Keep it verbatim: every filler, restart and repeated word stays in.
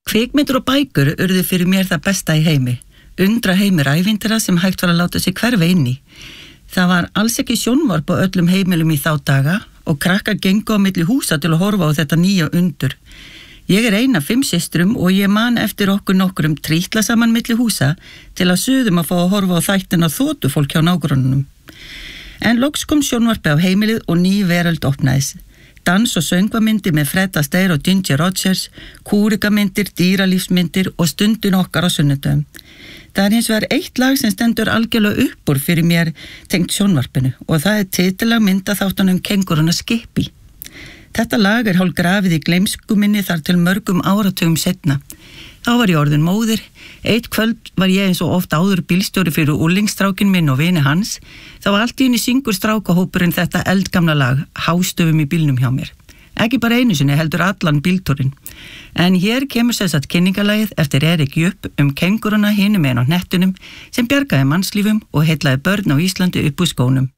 Kvikmyndir og bækur urðu fyrir mér það besta í heimi. Undra heimir ævintýra sem hægt var að láta sig hverfa inn í. Það var alls ekki sjónvarp á öllum heimilum í þá daga og krakkar gengu á milli húsa til að horfa á þetta nýja undur. Ég er ein af fimm systrum og ég man eftir okkur nokkrum trítla saman milli húsa til að suðum að fá að horfa á þættina þotufólk hjá nágrannunum. En loks kom sjónvarpi á heimilið og ný veröld opnaðist. Dans- og söngvamyndir með Fred Astaire og Ginger Rogers, kúrikamyndir, dýralífsmyndir og stundin okkar á sunnudöfum. Það er hins vegar eitt lag sem stendur algjörlega upp úr fyrir mér tengt sjónvarpinu og það er titilag myndaþáttunum Kengúruna Skippy. Þetta lag er hálf grafið í gleymsku minni þar til mörgum áratugum seinna. Þá var ég orðin móðir. Eitt kvöld var ég eins og oft áður bílstjóri fyrir úrlingsstrákin minn og vini hans. Þá var allt í einu syngur strákahópurinn þetta eldgamla lag, Hástöfum í bílnum hjá mér. Ekki bara einu sinni heldur allan bíltúrin. En hér kemur sem sagt kynningalagið eftir Erik Jupp um kengúruna hinum megin á hnettunum sem bjargaði mannslífum og heillaði börn á Íslandi upp úr skónum.